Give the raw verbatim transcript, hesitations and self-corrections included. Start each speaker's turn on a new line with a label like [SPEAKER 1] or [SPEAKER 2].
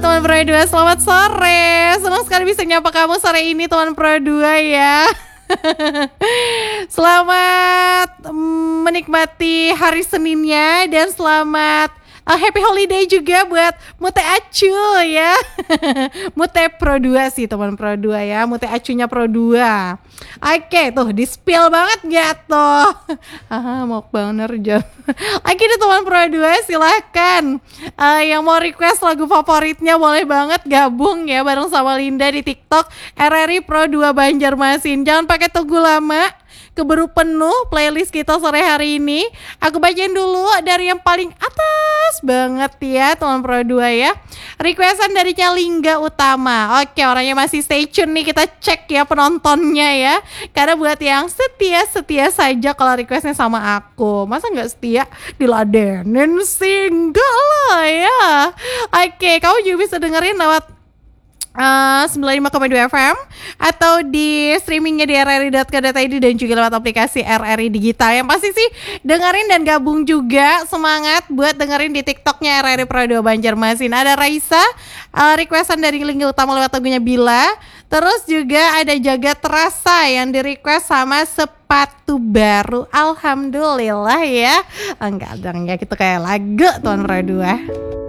[SPEAKER 1] teman Pro dua, selamat sore. Senang sekali bisa nyapa kamu sore ini teman Pro dua ya. Selamat menikmati hari Seninnya dan selamat uh, happy holiday juga buat Mute Acu ya. Mute Pro dua sih teman Pro dua ya, Mute Acunya Pro dua. Oke tuh di spill banget gak tuh. Aha, mau banner jam. Oke deh teman Pro dua, silahkan uh, yang mau request lagu favoritnya boleh banget gabung ya bareng sama Linda di TikTok R R I Pro dua Banjarmasin. Jangan pakai tunggu lama, keburu penuh playlist kita sore hari ini. Aku bacain dulu dari yang paling atas banget ya teman Pro dua ya. Requestan dari Lingga Utama. Oke, orangnya masih stay tune nih, kita cek ya penontonnya ya. Karena buat yang setia-setia saja kalau requestnya sama aku, masa gak setia diladenin sih? Enggak lah ya. Oke, kamu juga bisa dengerin lewat Uh, sembilan puluh lima koma dua F M atau di streamingnya di r r i dot co dot i d dan juga lewat aplikasi R R I Digital. Yang pasti sih dengerin dan gabung juga, semangat buat dengerin di TikToknya R R I Pro dua Banjarmasin. Ada Raisa uh, requestan dari Lingga Utama lewat lagunya Bila. Terus juga ada Jaga Terasa yang di request sama Sepatu Baru. Alhamdulillah ya. Enggak dong ya, gitu kayak lagu Tuan Pro dua.